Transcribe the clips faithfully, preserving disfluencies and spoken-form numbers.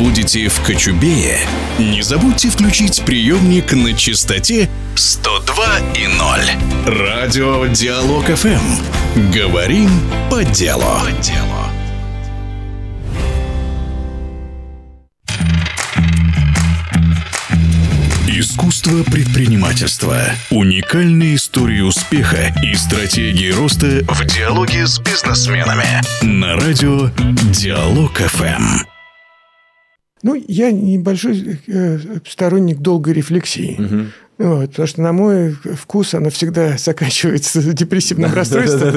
будете в Кочубее, не забудьте включить приемник на частоте сто два и ноль. Радио Диалог эф эм. Говорим по делу. Искусство предпринимательства. Уникальные истории успеха и стратегии роста в диалоге с бизнесменами. На радио Диалог эф эм. Ну, я небольшой э, сторонник долгой рефлексии. Угу. Вот, потому что, на мой вкус, она всегда заканчивается депрессивным расстройством.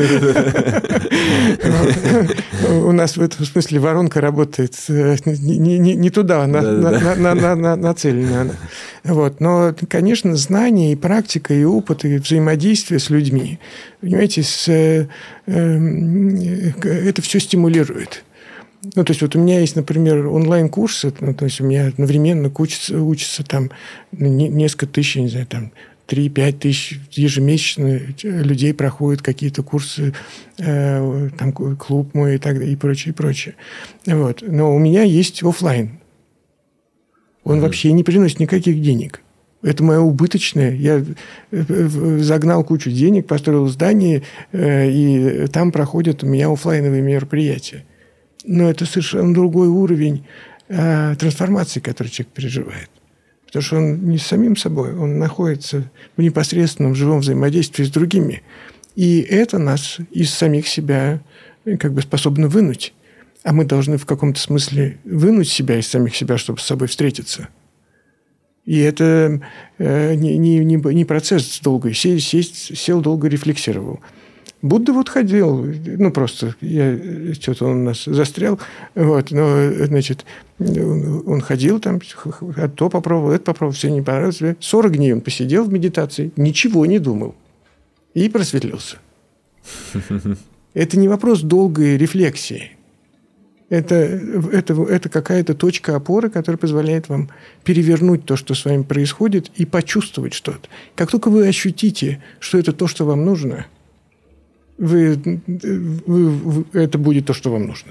У нас в этом смысле воронка работает не туда, нацелена. Но, конечно, знания и практика, и опыт, и взаимодействие с людьми, понимаете, это все стимулирует. Ну, то есть, вот у меня есть, например, онлайн-курсы, ну, то есть, у меня одновременно учатся, учатся там несколько тысяч, не знаю, там три-пять тысяч ежемесячно людей проходят какие-то курсы, э, там клуб мой и так далее, и прочее, и прочее. Вот. Но у меня есть офлайн. Он mm-hmm. вообще не приносит никаких денег. Это мое убыточное. Я загнал кучу денег, построил здание, э, и там проходят у меня офлайновые мероприятия. Но это совершенно другой уровень э, трансформации, который человек переживает. Потому что он не с самим собой, он находится в непосредственном живом взаимодействии с другими. И это нас из самих себя как бы способно вынуть. А мы должны в каком-то смысле вынуть себя из самих себя, чтобы с собой встретиться. И это э, не, не, не процесс долгий. Сесть, сесть, сел, долго рефлексировал. Будда вот ходил, ну, просто, я, что-то он у нас застрял, вот, но, значит, он ходил там, то попробовал, это попробовал, все не понравилось. сорок дней он посидел в медитации, ничего не думал и просветлился. Это не вопрос долгой рефлексии. Это, это, это какая-то точка опоры, которая позволяет вам перевернуть то, что с вами происходит, и почувствовать что-то. Как только вы ощутите, что это то, что вам нужно, Вы, вы, вы, это будет то, что вам нужно.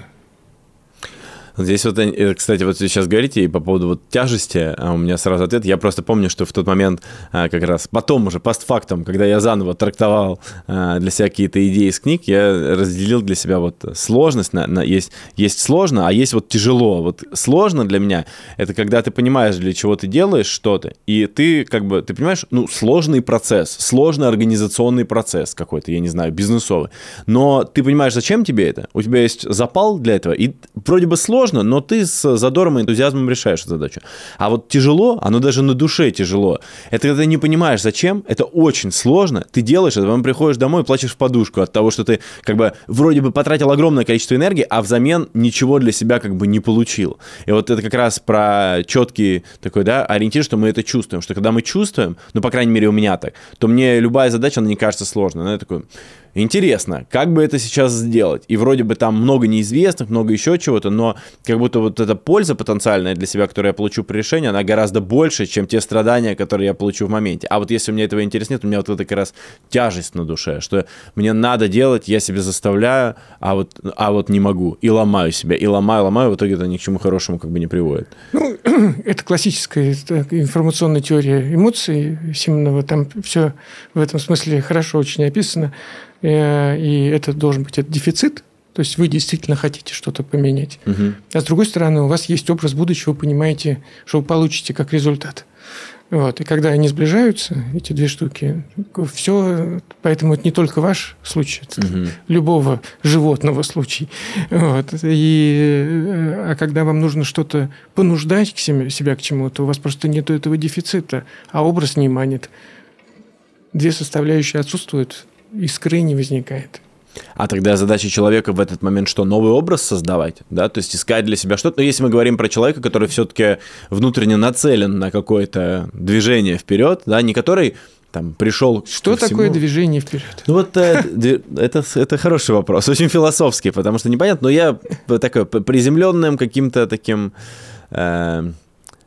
Здесь вот, кстати, вот вы сейчас говорите и по поводу вот тяжести, а у меня сразу ответ. Я просто помню, что в тот момент как раз потом уже постфактум, когда я заново трактовал для себя какие-то идеи из книг, я разделил для себя вот сложность. На, на, есть, есть сложно, а есть вот тяжело. Вот сложно для меня – это когда ты понимаешь, для чего ты делаешь что-то, и ты как бы, ты понимаешь, ну, сложный процесс, сложный организационный процесс какой-то, я не знаю, бизнесовый. Но ты понимаешь, зачем тебе это? У тебя есть запал для этого, и вроде бы сложно, но ты с задором и энтузиазмом решаешь эту задачу. А вот тяжело, оно даже на душе тяжело. Это когда ты не понимаешь, зачем, это очень сложно. Ты делаешь это, потом приходишь домой и плачешь в подушку от того, что ты как бы вроде бы потратил огромное количество энергии, а взамен ничего для себя как бы не получил. И вот это как раз про четкий такой, да, ориентир, что мы это чувствуем. Что когда мы чувствуем, ну, по крайней мере, у меня так, то мне любая задача, она не кажется сложной. Она такой... Интересно, как бы это сейчас сделать? И вроде бы там много неизвестных, много еще чего-то, но как будто вот эта польза потенциальная для себя, которую я получу при решении, она гораздо больше, чем те страдания, которые я получу в моменте. А вот если у меня этого интереса нет, у меня вот это как раз тяжесть на душе, что мне надо делать, я себя заставляю, а вот, а вот не могу. И ломаю себя, и ломаю, ломаю, в итоге это ни к чему хорошему как бы не приводит. Ну, это классическая так, информационная теория эмоций Симонова. Там все в этом смысле хорошо очень описано. И это должен быть это дефицит, то есть вы действительно хотите что-то поменять. Угу. А с другой стороны, у вас есть образ будущего, вы понимаете, что вы получите как результат. Вот. И когда они сбежаются, эти две штуки, все, поэтому это не только ваш случай, это угу. любого животного случай. Вот. И, а когда вам нужно что-то понуждать к себе, себя к чему-то, у вас просто нет этого дефицита, а образ не манит. Две составляющие отсутствуют, искры не возникает. А тогда задача человека в этот момент что? Новый образ создавать? Да? То есть искать для себя что-то? Но если мы говорим про человека, который все-таки внутренне нацелен на какое-то движение вперед, да, не который там пришел... Что такое движение вперед? Ну вот это, это, это хороший вопрос, очень философский, потому что непонятно, но я такой приземленным каким-то таким... Э,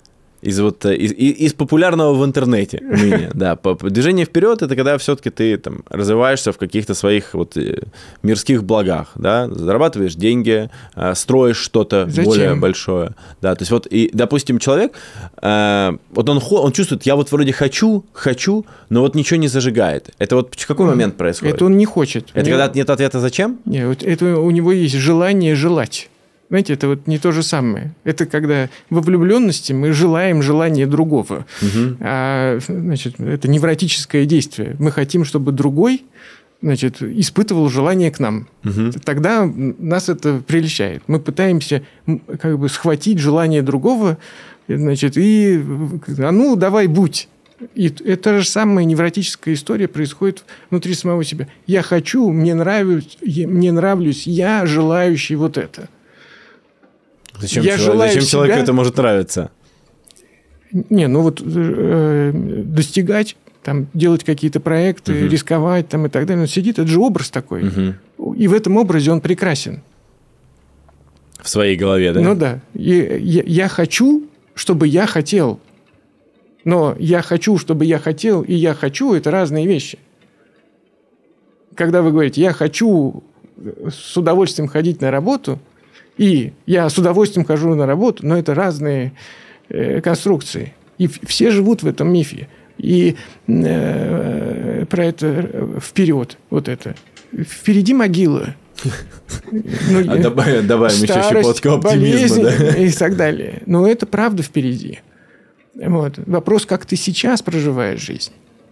из, вот, из, из популярного в интернете ныне. Да, движение вперед — это когда все-таки ты там развиваешься в каких-то своих вот мирских благах, да, зарабатываешь деньги, строишь что-то Зачем? более большое. Да, то есть вот, и, допустим, человек, вот он, он чувствует, я вот вроде хочу, хочу, но вот ничего не зажигает. Это вот в какой момент происходит? Это он не хочет. Это когда нет ответа «зачем»? Нет, вот это у него есть желание желать. Знаете, это вот не то же самое. Это когда во влюбленности мы желаем желания другого. Угу. А, значит, это невротическое действие. Мы хотим, чтобы другой, значит, испытывал желание к нам. Угу. Тогда нас это прельщает. Мы пытаемся как бы схватить желание другого, значит, и а ну, давай будь. И это же самая невротическая история происходит внутри самого себя. Я хочу, мне нравлюсь, мне нравлюсь, я желающий вот это. Зачем, я человек, зачем себя... человеку это может нравиться? Не, ну вот э, достигать, там, делать какие-то проекты, угу. рисковать там, и так далее. Он сидит, это же образ такой. Угу. И в этом образе он прекрасен. В своей голове, да? Ну да. И я, я хочу, чтобы я хотел. Но я хочу, чтобы я хотел, и я хочу – это разные вещи. Когда вы говорите, я хочу с удовольствием ходить на работу – и я с удовольствием хожу на работу, но это разные э, конструкции. И все живут в этом мифе. И э, про это вперед, вот это. Впереди могила. Ну, а добавим, добавим еще щепотку оптимизма. Да? И так далее. Но это правда впереди. Вот. Вопрос, как ты сейчас проживаешь жизнь.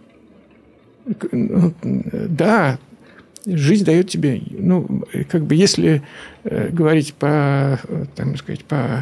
Да, жизнь дает тебе, ну, как бы, если э, говорить по, там, сказать, по,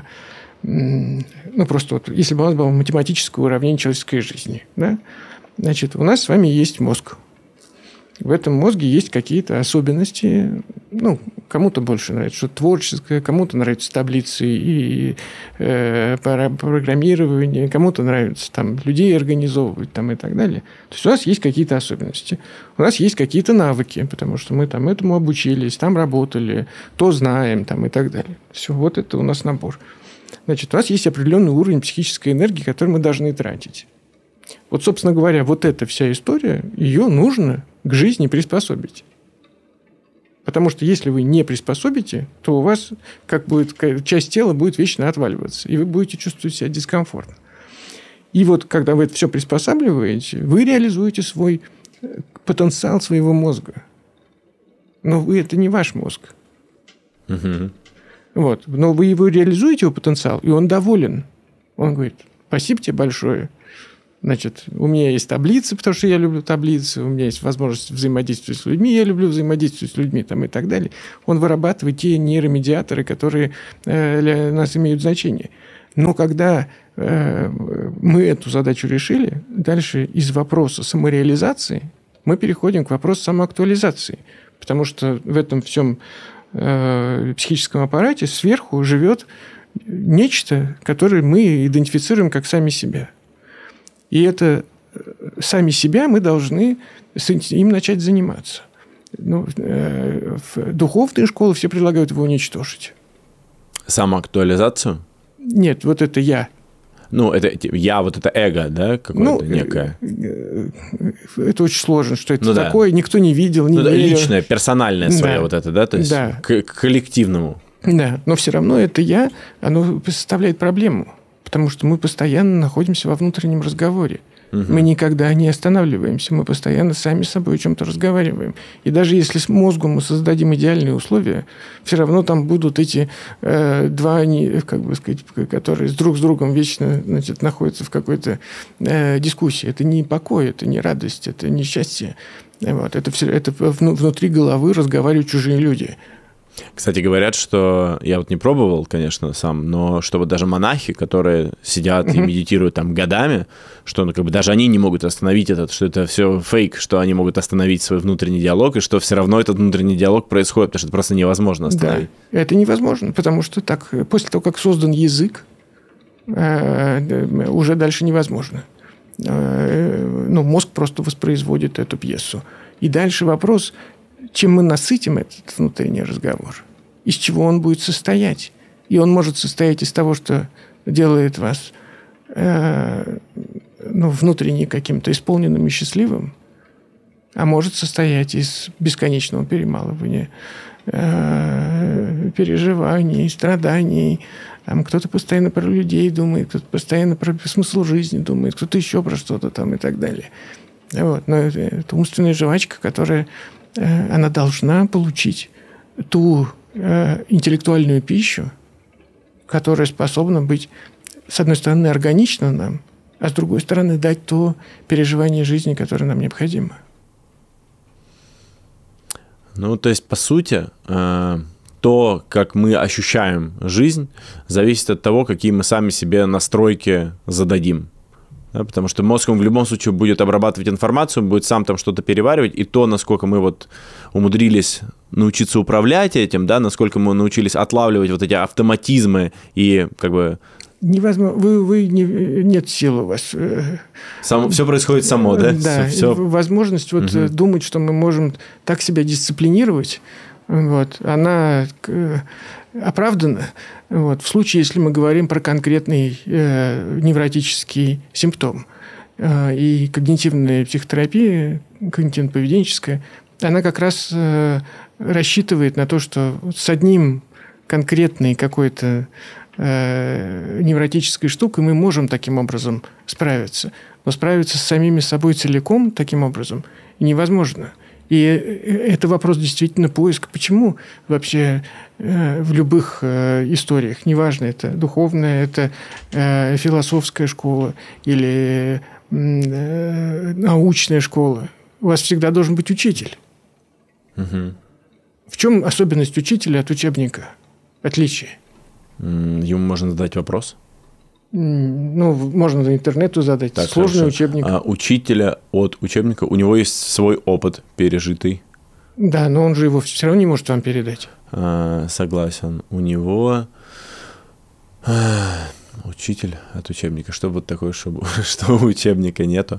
ну, просто вот, если бы у нас было математическое уравнение человеческой жизни, да, значит, у нас с вами есть мозг. В этом мозге есть какие-то особенности, ну, кому-то больше нравится что-то творческое, кому-то нравятся таблицы и э, программирование, кому-то нравится там людей организовывать там, и так далее. То есть у нас есть какие-то особенности, у нас есть какие-то навыки, потому что мы там этому обучились, там работали, то знаем там, и так далее. Все, вот это у нас набор. Значит, у нас есть определенный уровень психической энергии, который мы должны тратить. Вот, собственно говоря, вот эта вся история, ее нужно к жизни приспособить. Потому что если вы не приспособите, то у вас как будет, часть тела будет вечно отваливаться, и вы будете чувствовать себя дискомфортно. И вот когда вы это все приспосабливаете, вы реализуете свой потенциал своего мозга. Но вы, это не ваш мозг. Угу. Вот. Но вы его реализуете, его потенциал, и он доволен. Он говорит, спасибо тебе большое. Значит, у меня есть таблицы, потому что я люблю таблицы, у меня есть возможность взаимодействовать с людьми, я люблю взаимодействовать с людьми там, и так далее. Он вырабатывает те нейромедиаторы, которые э, для нас имеют значение. Но когда э, мы эту задачу решили, дальше из вопроса самореализации мы переходим к вопросу самоактуализации. Потому что в этом всем э, психическом аппарате сверху живет нечто, которое мы идентифицируем как сами себя. И это сами себя мы должны им начать заниматься. Ну, в духовные школы все предлагают его уничтожить. Самоактуализацию? Нет, вот это я. Ну, это я, вот это эго, да, какое-то ну, некое? Это очень сложно, что это ну, такое, да. Никто не видел, не ну, верил. Личное, персональное свое да. вот это, да, то есть да. к, к коллективному. Да, но все равно это я, оно составляет проблему. Потому что мы постоянно находимся во внутреннем разговоре. Угу. Мы никогда не останавливаемся. Мы постоянно сами с собой о чем-то разговариваем. И даже если с мозгом мы создадим идеальные условия, все равно там будут эти э, два, как бы сказать, которые друг с другом вечно, значит, находятся в какой-то э, дискуссии. Это не покой, это не радость, это не счастье. Вот. Это, все, это внутри головы разговаривают чужие люди. Кстати, говорят, что, я вот не пробовал, конечно, сам, но что вот даже монахи, которые сидят mm-hmm. и медитируют там годами, что ну, как бы даже они не могут остановить этот, что это все фейк, что они могут остановить свой внутренний диалог, и что все равно этот внутренний диалог происходит, потому что это просто невозможно остановить. Да, это невозможно, потому что так, после того, как создан язык, уже дальше невозможно. Ну, мозг просто воспроизводит эту пьесу. И дальше вопрос... Чем мы насытим этот внутренний разговор, из чего он будет состоять. И он может состоять из того, что делает вас э, ну, внутренне каким-то исполненным и счастливым, а может состоять из бесконечного перемалывания э, переживаний, страданий. Там кто-то постоянно про людей думает, кто-то постоянно про смысл жизни думает, кто-то еще про что-то там и так далее. Вот. Но это, это умственная жвачка, которая э, она должна получить ту э, интеллектуальную пищу, которая способна быть, с одной стороны, органична нам, а с другой стороны, дать то переживание жизни, которое нам необходимо. Ну, то есть, по сути, э, то, как мы ощущаем жизнь, зависит от того, какие мы сами себе настройки зададим. Да, потому что мозг, он в любом случае будет обрабатывать информацию, будет сам там что-то переваривать, и то, насколько мы вот умудрились научиться управлять этим, да, насколько мы научились отлавливать вот эти автоматизмы и как бы... Невозможно, вы, вы не, нет сил у вас. Само, все происходит само, да? Да, все, все... возможность вот угу. думать, что мы можем так себя дисциплинировать, вот, она оправдана. Вот, в случае, если мы говорим про конкретный э, невротический симптом. Э, и когнитивная психотерапия, когнитивно-поведенческая, она как раз э, рассчитывает на то, что с одним конкретной какой-то э, невротической штукой мы можем таким образом справиться. Но справиться с самими собой целиком таким образом невозможно. И это вопрос действительно поиска. Почему вообще э, в любых э, историях, неважно, это духовная, это э, философская школа или э, научная школа, у вас всегда должен быть учитель. Угу. В чем особенность учителя от учебника? Отличие? Ему можно задать вопрос? Ну, можно на интернету задать. Так, сложный хорошо. Учебник. А учителя от учебника, у него есть свой опыт пережитый. Да, но он же его все равно не может вам передать. А, согласен. У него а, учитель от учебника. Что вот такое, что, что у учебника нету?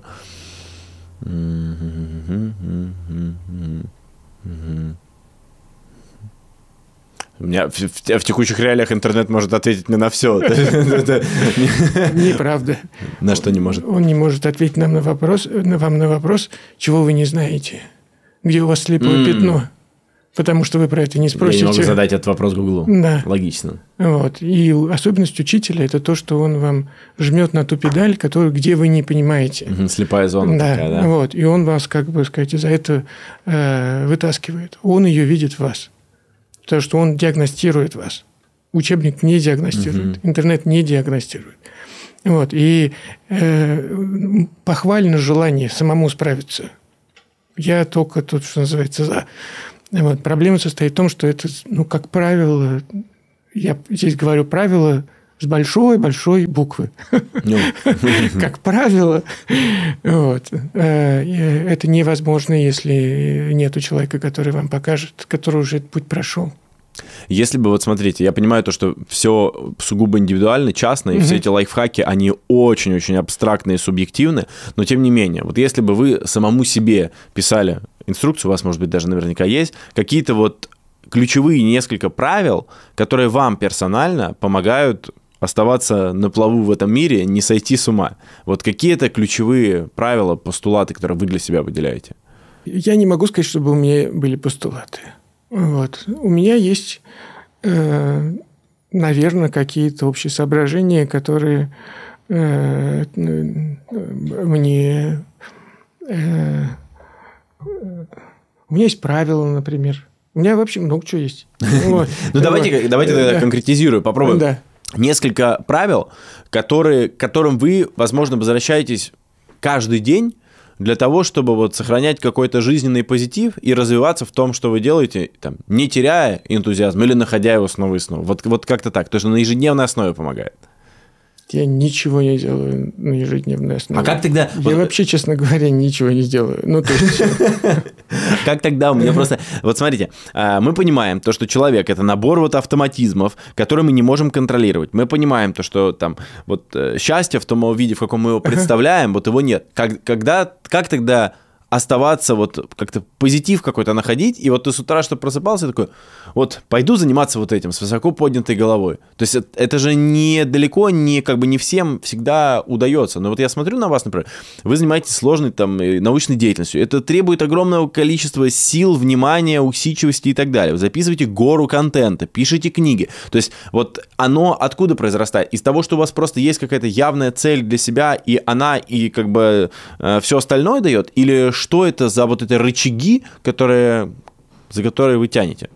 У меня в, в, в текущих реалиях интернет может ответить мне на все. Неправда. На что не может? Он не может ответить нам на вопрос, вам на вопрос, чего вы не знаете. Где у вас слепое пятно. Потому что вы про это не спросите. Я не могу задать этот вопрос Гуглу. Да. Логично. Вот. И особенность учителя – это то, что он вам жмет на ту педаль, которую, где вы не понимаете. Угу, слепая зона да. такая, да? Вот. И он вас, как бы сказать, за это э, вытаскивает. Он ее видит в вас. Потому что он диагностирует вас. Учебник не диагностирует, угу. интернет не диагностирует. Вот. И э, похвально желание самому справиться. Я только тут, что называется, за. Вот. Проблема состоит в том, что это, ну, как правило, я здесь говорю правило с большой-большой буквы. Как правило, вот, это невозможно, если нет человека, который вам покажет, который уже этот путь прошел. Если бы, вот смотрите, я понимаю то, что все сугубо индивидуально, частно, и mm-hmm. все эти лайфхаки, они очень-очень абстрактные, субъективны, но тем не менее, вот если бы вы самому себе писали инструкцию, у вас, может быть, даже наверняка есть, какие-то вот ключевые несколько правил, которые вам персонально помогают оставаться на плаву в этом мире, не сойти с ума. Вот какие-то ключевые правила, постулаты, которые вы для себя выделяете? Я не могу сказать, чтобы у меня были постулаты. Вот. У меня есть, э, наверное, какие-то общие соображения, которые э, мне... Э, у меня есть правила, например. У меня вообще много чего есть. Ну, давайте давайте конкретизирую, попробуем. Да. Несколько правил, которые, к которым вы, возможно, возвращаетесь каждый день для того, чтобы вот сохранять какой-то жизненный позитив и развиваться в том, что вы делаете, там, не теряя энтузиазм или находя его снова и снова. Вот, вот как-то так. То, что на ежедневной основе помогает. Я ничего не делаю на ежедневной основе. А как тогда... Я вообще, честно говоря, ничего не делаю. Ну, то есть... Как тогда? У меня просто... Вот смотрите, мы понимаем то, что человек – это набор вот автоматизмов, которые мы не можем контролировать. Мы понимаем то, что там вот счастье в том виде, в каком мы его представляем, вот его нет. Как, когда, как тогда оставаться, вот как-то позитив какой-то находить, и вот ты с утра, что просыпался, такой, вот пойду заниматься вот этим, с высоко поднятой головой. То есть это, это же не далеко, не, как бы не всем всегда удается. Но вот я смотрю на вас, например, вы занимаетесь сложной там научной деятельностью. Это требует огромного количества сил, внимания, усидчивости и так далее. Вы записываете гору контента, пишете книги. То есть вот оно откуда произрастает? Из того, что у вас просто есть какая-то явная цель для себя, и она, и как бы э, все остальное дает? Или что это за вот эти рычаги, которые, за которые вы тянете?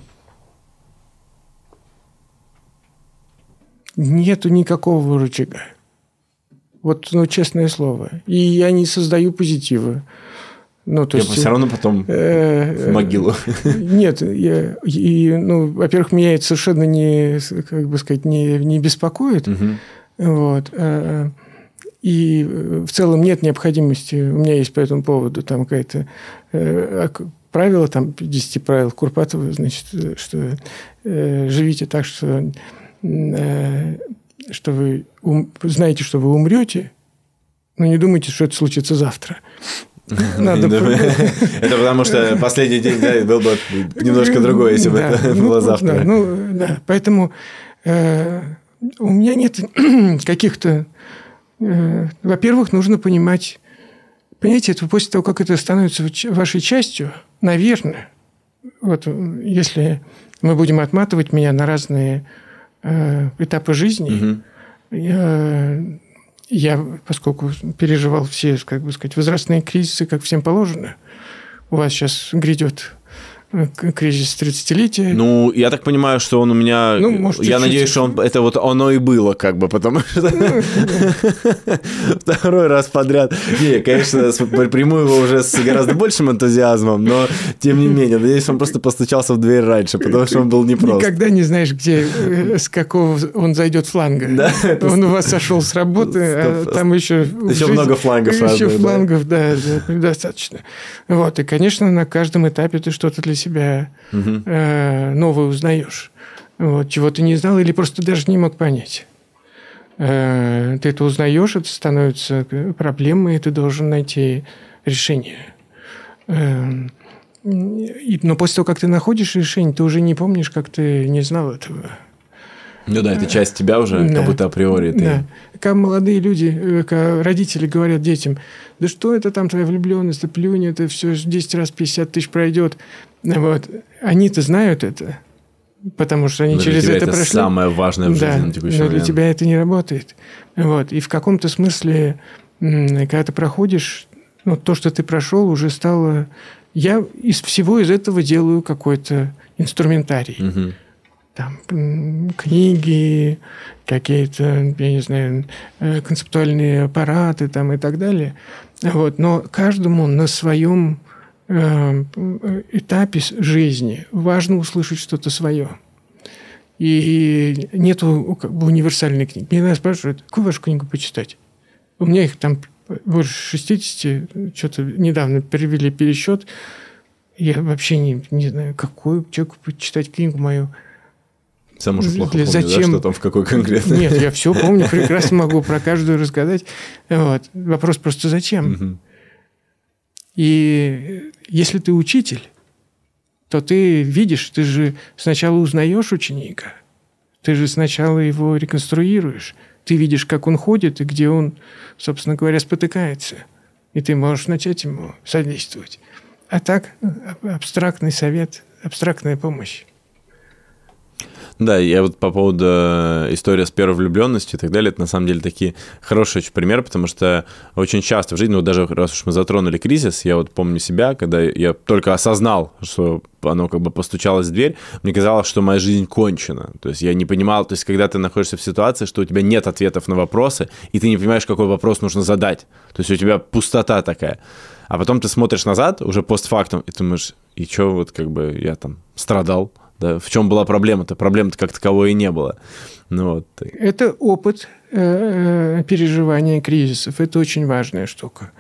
Нету никакого рычага. Вот, ну, честное слово. И я не создаю позитива. Ну, то я есть, все равно потом э, в могилу. Нет, я, и, ну, во-первых, меня это совершенно не, как бы сказать, не, не беспокоит. Угу. Вот. И в целом нет необходимости. У меня есть по этому поводу там какая-то э, правило, там, десять правил Курпатова, значит, что э, живите так, что, э, что вы ум, знаете, что вы умрете, но не думайте, что это случится завтра. Надо... Это потому что последний день, да, был бы немножко другой, если бы да, это ну, было завтра. Да, ну, да. Поэтому э, у меня нет каких-то... Э, во-первых, нужно понимать... Понимаете, это после того, как это становится вашей частью, наверное, вот если мы будем отматывать меня на разные э, этапы жизни, угу. я... Я, поскольку переживал все, как бы сказать, возрастные кризисы, как всем положено, у вас сейчас грядет кризис тридцатилетия. Ну, я так понимаю, что он у меня... Ну, может, я чуть-чуть. надеюсь, что он... это вот оно и было, как бы, потому что второй раз подряд. Не, конечно, приму его уже с гораздо большим энтузиазмом, но тем не менее, надеюсь, он просто постучался в дверь раньше, потому что он был непрост. Никогда не знаешь, где, с какого он зайдет фланга. Да, он у вас сошел с работы, а там еще... Еще много флангов. Еще флангов, да, достаточно. Вот, и, конечно, на каждом этапе ты что-то для себя угу. э, новое узнаешь. Вот, чего ты не знал или просто даже не мог понять. Э, ты это узнаешь, это становится проблемой, и ты должен найти решение. Э, и, но после того, как ты находишь решение, ты уже не помнишь, как ты не знал этого. Ну да, это часть тебя уже, да, как будто априори. Ты... Да. Когда молодые люди, когда родители говорят детям, да что это там твоя влюбленность, да плюнь, это все десять раз пятьдесят тысяч пройдет. Вот. Они-то знают это, потому что они но через для тебя это это прошли. Самое важное в жизни да, на текущий но момент. для тебя это не работает. Вот. И в каком-то смысле, когда ты проходишь, ну, то, что ты прошел, уже стало... Я из всего из этого делаю какой-то инструментарий. Угу. Там, книги, какие-то, я не знаю, концептуальные аппараты там, и так далее. Вот. Но каждому на своем э, этапе жизни важно услышать что-то свое. И нету как бы универсальной книги. Меня иногда спрашивают, какую вашу книгу почитать? У меня их там больше шестидесяти, что-то недавно перевели пересчет. Я вообще не, не знаю, какую человеку почитать книгу мою. Сам уже плохо помню, Зачем? Да, что там в какой конкретно. Нет, я все помню, прекрасно могу про каждую рассказать. Вот. Вопрос просто зачем? Угу. И если ты учитель, то ты видишь, ты же сначала узнаешь ученика, ты же сначала его реконструируешь, ты видишь, как он ходит и где он, собственно говоря, спотыкается. И ты можешь начать ему содействовать. А так абстрактный совет, абстрактная помощь. Да, я вот по поводу истории с первой влюбленностью и так далее, это на самом деле такие хорошие очень примеры, потому что очень часто в жизни, вот даже раз уж мы затронули кризис, я вот помню себя, когда я только осознал, что оно как бы постучалось в дверь, мне казалось, что моя жизнь кончена. То есть я не понимал, то есть когда ты находишься в ситуации, что у тебя нет ответов на вопросы, и ты не понимаешь, какой вопрос нужно задать. То есть у тебя пустота такая. А потом ты смотришь назад, уже постфактум, и ты думаешь, и что вот как бы я там страдал? Да, в чем была проблема-то? Проблемы-то как таковой и не было. Ну, вот. Это опыт э, переживания кризисов. Это очень важная штука.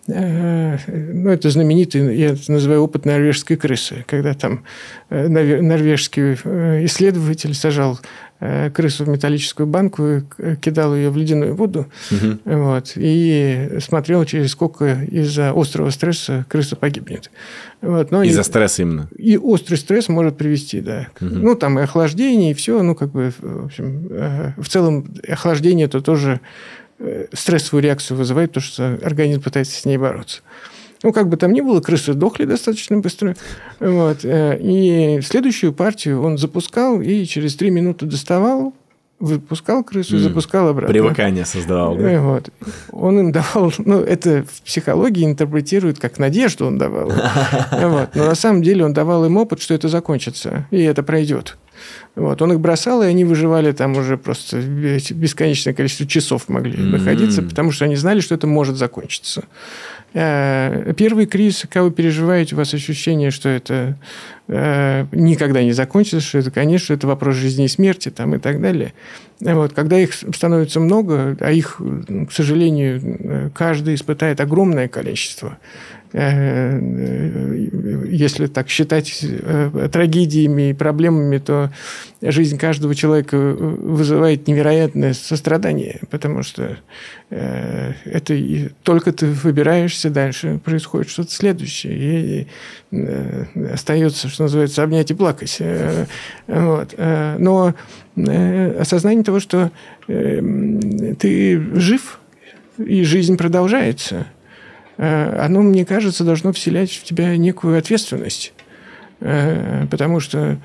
ну, это знаменитый, я это называю опыт норвежской крысы, когда там норвежский исследователь сажал крысу в металлическую банку и кидал ее в ледяную воду, угу. вот, и смотрел, через сколько из-за острого стресса крыса погибнет. Вот, но из-за и, стресса именно? И острый стресс может привести, да. Угу. Ну, там и охлаждение, и все. Ну, как бы, в общем, в целом, охлаждение – это тоже стрессовую реакцию вызывает, потому что организм пытается с ней бороться. Ну, как бы там ни было, крысы дохли достаточно быстро. Вот. И следующую партию он запускал и через три минуты доставал, выпускал крысу и mm. запускал обратно. Привыкание создавал, да? Вот. Он им давал... Ну, это в психологии интерпретируют как надежду он давал. Вот. Но на самом деле он давал им опыт, что это закончится, и это пройдет. Вот. Он их бросал, и они выживали там уже просто бесконечное количество часов могли mm. находиться, потому что они знали, что это может закончиться. Первый кризис, когда вы переживаете, у вас ощущение, что это э, никогда не закончится, что это, конечно, это вопрос жизни и смерти там, и так далее. Вот. Когда их становится много, а их, к сожалению, каждый испытает огромное количество, э, если так считать э, трагедиями и проблемами, то жизнь каждого человека вызывает невероятное сострадание, потому что э, это только ты выбираешься, дальше происходит что-то следующее. И, и остается, что называется, обнять и плакать. Вот. Но осознание того, что ты жив, и жизнь продолжается, оно, мне кажется, должно вселять в тебя некую ответственность. Потому что,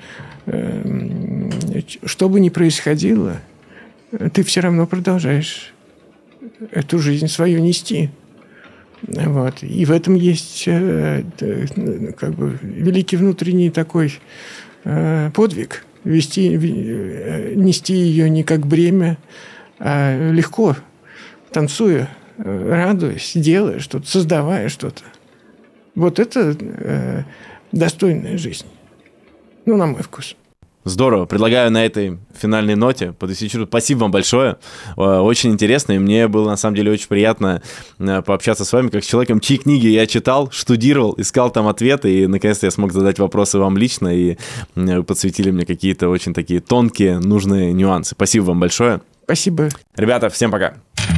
что бы ни происходило, ты все равно продолжаешь эту жизнь свою нести. Вот. И в этом есть как бы великий внутренний такой подвиг. Вести, нести ее не как бремя, а легко, танцуя, радуясь, делая что-то, создавая что-то. Вот это достойная жизнь. Ну, на мой вкус. Здорово. Предлагаю на этой финальной ноте подвести черту. Спасибо вам большое. Очень интересно, и мне было, на самом деле, очень приятно пообщаться с вами, как с человеком, чьи книги я читал, штудировал, искал там ответы, и, наконец-то, я смог задать вопросы вам лично, и вы подсветили мне какие-то очень такие тонкие, нужные нюансы. Спасибо вам большое. Спасибо. Ребята, всем пока.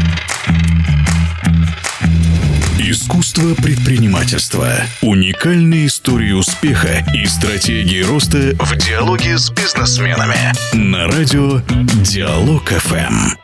Искусство предпринимательства. Уникальные истории успеха и стратегии роста в диалоге с бизнесменами. На радио Диалог эф эм.